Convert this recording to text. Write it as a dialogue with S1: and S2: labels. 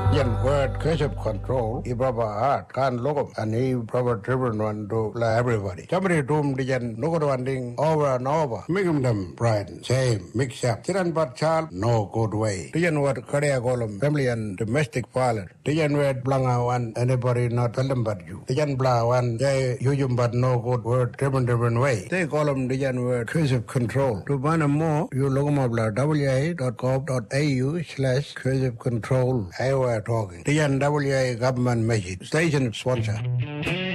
S1: Yan word cursive control ibraba art kan logo ani proper driven one to everybody. Somebody doom diyan logo one ding over and over. Make them bright, same, mix up. Tiran but child, no good way. Diyan word career column, family and domestic violence. Diyan word blanga one, anybody not tell them but you. Diyan bla one, they use but no good word driven way. They column diyan word cursive control. To find more, you logo mabla wa.gov.au/cursive control. I were talking. Diyan WA government message. Station sponsor.